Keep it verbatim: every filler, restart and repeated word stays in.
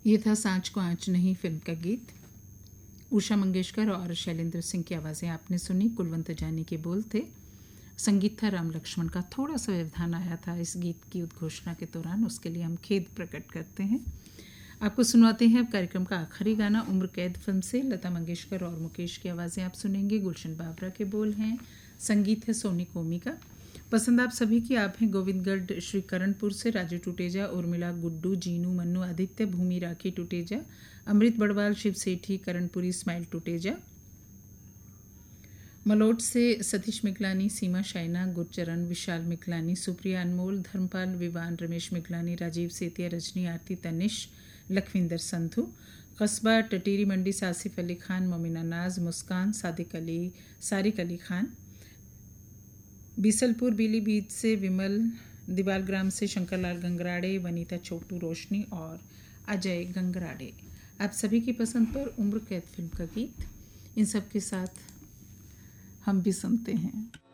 ये था सांच को आँच नहीं फिल्म का गीत। उषा मंगेशकर और शैलेंद्र सिंह की आवाज़ें आपने सुनी। कुलवंत जानी के बोल थे। संगीत था राम लक्ष्मण का। थोड़ा सा व्यवधान आया था इस गीत की उद्घोषणा के दौरान, उसके लिए हम खेद प्रकट करते हैं। आपको सुनवाते हैं अब कार्यक्रम का आखिरी गाना उम्र कैद फिल्म से। लता मंगेशकर और मुकेश की आवाज़ें आप सुनेंगे। गुलशन बाबरा के बोल हैं, संगीत है सोनी कोमी का। पसंद आप सभी की। आप हैं गोविंदगढ़ श्री करणपुर से राजू टुटेजा, उर्मिला, गुड्डू, जीनू, मन्नू, आदित्य, भूमि, राखी टुटेजा, अमृत बड़वाल, शिव सेठी, करणपुरी, स्माइल टुटेजा, मलोट से सतीश मिगलानी, सीमा शाइना, गुरचरण, विशाल मिगलानी, सुप्रिया अनमोल, धर्मपाल, विवान, रमेश मिगलानी, राजीव सेतिया, रजनी, आरती, तनिष, लखविंदर संधू, कस्बा टटीरी मंडी से आसिफ अली खान, मोमिना नाज, मुस्कान, सादिक अली, सारिक अली खान, बीसलपुर पीलीभीत से विमल, दीवाल ग्राम से शंकरलाल गंगराड़े, वनीता छोटू, रोशनी और अजय गंगराड़े। आप सभी की पसंद पर उम्र कैद फिल्म का गीत इन सब के साथ हम भी सुनते हैं।